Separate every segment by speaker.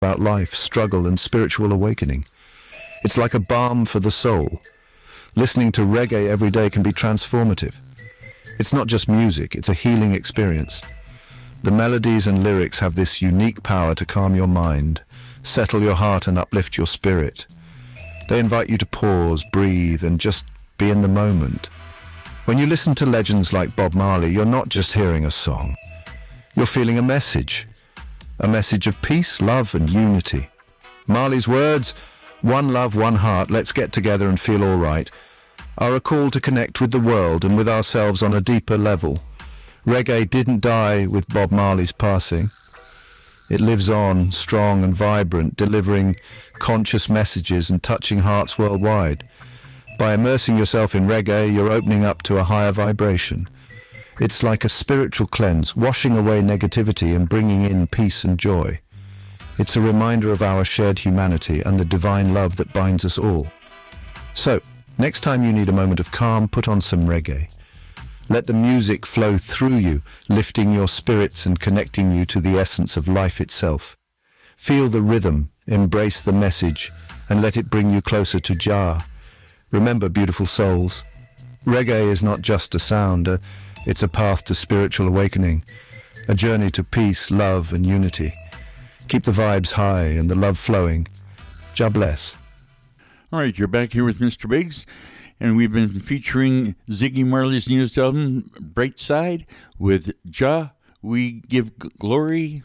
Speaker 1: about life, struggle, and spiritual awakening. It's like a balm for the soul. Listening to reggae every day can be transformative. It's not just music, it's a healing experience. The melodies and lyrics have this unique power to calm your mind, settle your heart, and uplift your spirit. They invite you to pause, breathe, and just be in the moment. When you listen to legends like Bob Marley, you're not just hearing a song. You're feeling a message of peace, love, and unity. Marley's words, "One love, one heart, let's get together and feel all right," are a call to connect with the world and with ourselves on a deeper level. Reggae didn't die with Bob Marley's passing. It lives on, strong and vibrant, delivering conscious messages and touching hearts worldwide. By immersing yourself in reggae, you're opening up to a higher vibration. It's like a spiritual cleanse, washing away negativity and bringing in peace and joy. It's a reminder of our shared humanity and the divine love that binds us all. So, next time you need a moment of calm, put on some reggae. Let the music flow through you, lifting your spirits and connecting you to the essence of life itself. Feel the rhythm, embrace the message, and let it bring you closer to Jah. Remember, beautiful souls, reggae is not just a sound, it's a path to spiritual awakening, a journey to peace, love, and unity. Keep the vibes high and the love flowing. Jah bless.
Speaker 2: All right, you're back here with Mr. Biggs, and we've been featuring Ziggy Marley's newest album, Bright Side, with Jah We Give Glory,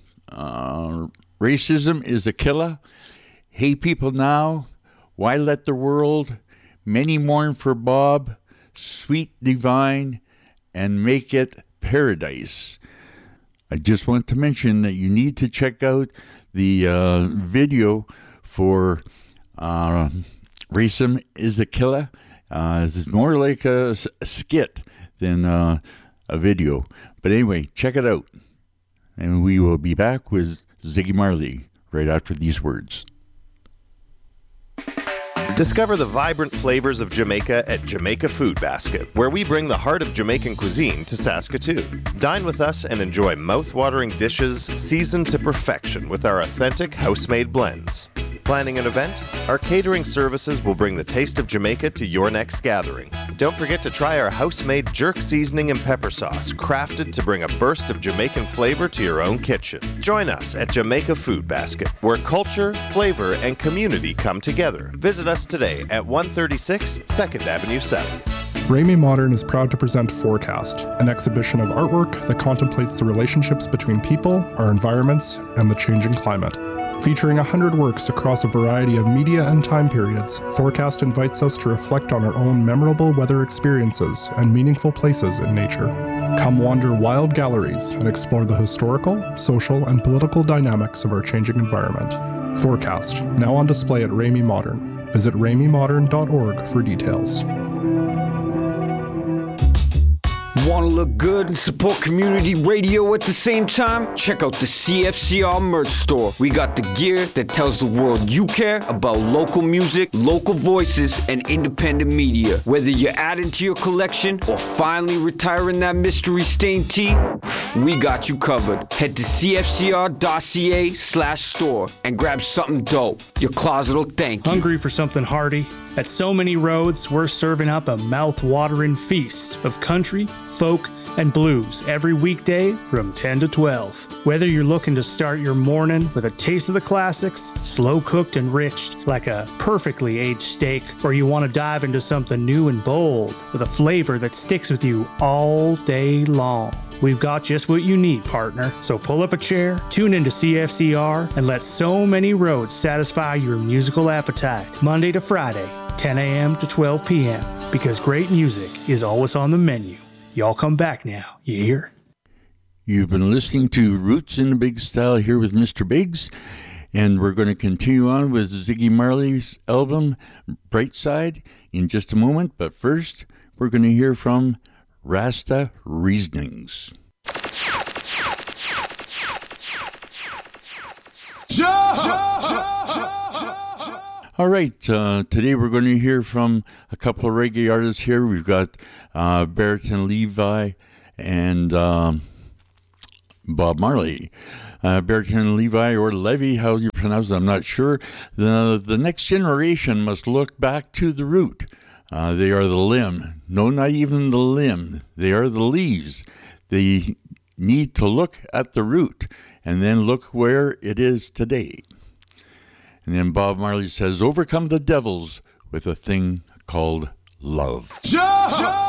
Speaker 2: Racism is a Killer, Hey People Now, Why Let the World, Many Mourn for Bob, Sweet Divine, and Make It Paradise. I just want to mention that you need to check out the video for Racism is a Killer. This is more like a skit than a video. But anyway, check it out. And we will be back with Ziggy Marley right after these words.
Speaker 3: Discover the vibrant flavors of Jamaica at Jamaica Food Basket, where we bring the heart of Jamaican cuisine to Saskatoon. Dine with us and enjoy mouth-watering dishes seasoned to perfection with our authentic house-made blends. Planning an event? Our catering services will bring the taste of Jamaica to your next gathering. Don't forget to try our house-made jerk seasoning and pepper sauce, crafted to bring a burst of Jamaican flavor to your own kitchen. Join us at Jamaica Food Basket, where culture, flavor, and community come together. Visit us today at 136 2nd Avenue South.
Speaker 4: Raimi Modern is proud to present Forecast, an exhibition of artwork that contemplates the relationships between people, our environments, and the changing climate. Featuring 100 works across a variety of media and time periods, Forecast invites us to reflect on our own memorable weather experiences and meaningful places in nature. Come wander wild galleries and explore the historical, social, and political dynamics of our changing environment. Forecast, now on display at Raimi Modern. Visit raimimodern.org for details.
Speaker 5: Want to look good and support community radio at the same time? Check out the CFCR merch store. We got the gear that tells the world you care about local music, local voices, and independent media. Whether you're adding to your collection or finally retiring that mystery stain tee, we got you covered. Head to cfcr.ca/store and grab something dope. Your closet will thank you.
Speaker 6: Hungry for something hearty? At So Many Roads, we're serving up a mouth-watering feast of country, folk, and blues every weekday from 10 to 12. Whether you're looking to start your morning with a taste of the classics, slow-cooked and rich like a perfectly aged steak, or you want to dive into something new and bold with a flavor that sticks with you all day long, we've got just what you need, partner. So pull up a chair, tune into CFCR, and let So Many Roads satisfy your musical appetite. Monday to Friday, 10 a.m. to 12 p.m. Because great music is always on the menu. Y'all come back now, you hear?
Speaker 2: You've been listening to Roots in the Big Style here with Mr. Biggs, and we're going to continue on with Ziggy Marley's album, Bright Side, in just a moment. But first, we're going to hear from Rasta Reasonings. All right, today we're going to hear from a couple of reggae artists here. We've got Barrington Levy and Bob Marley. Bertrand Levi, or Levy, how you pronounce it, I'm not sure. The next generation must look back to the root. They are the limb. No, not even the limb. They are the leaves. They need to look at the root and then look where it is today. And then Bob Marley says, overcome the devils with a thing called love.